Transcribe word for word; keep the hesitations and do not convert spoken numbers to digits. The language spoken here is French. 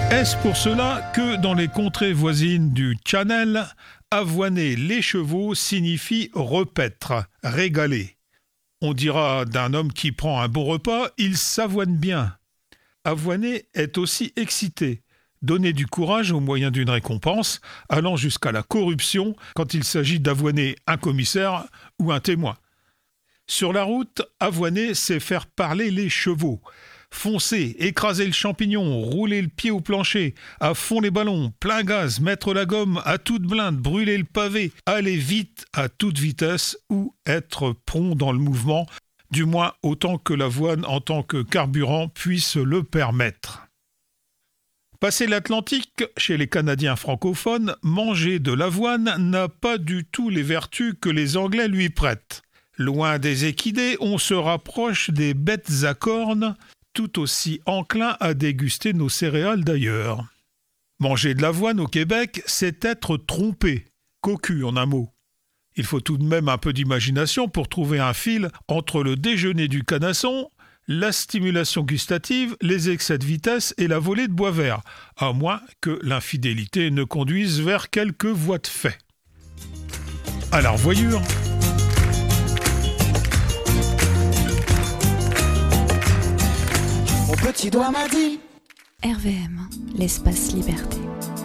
Est-ce pour cela que dans les contrées voisines du Channel, avoiner les chevaux signifie repaître, régaler? On dira d'un homme qui prend un bon repas, il s'avoine bien. Avoiner est aussi exciter, donner du courage au moyen d'une récompense, allant jusqu'à la corruption quand il s'agit d'avoiner un commissaire ou un témoin. Sur la route, avoiner, c'est faire parler les chevaux. Foncer, écraser le champignon, rouler le pied au plancher, à fond les ballons, plein gaz, mettre la gomme à toute blinde, brûler le pavé, aller vite à toute vitesse ou être prompt dans le mouvement, du moins autant que l'avoine en tant que carburant puisse le permettre. Passé l'Atlantique, chez les Canadiens francophones, manger de l'avoine n'a pas du tout les vertus que les Anglais lui prêtent. Loin des équidés, on se rapproche des bêtes à cornes, tout aussi enclins à déguster nos céréales d'ailleurs. Manger de l'avoine au Québec, c'est être trompé, cocu en un mot. Il faut tout de même un peu d'imagination pour trouver un fil entre le déjeuner du canasson, la stimulation gustative, les excès de vitesse et la volée de bois vert, à moins que l'infidélité ne conduise vers quelques voies de fait. À la revoyure. Mon petit doigt m'a dit R V M, l'espace liberté.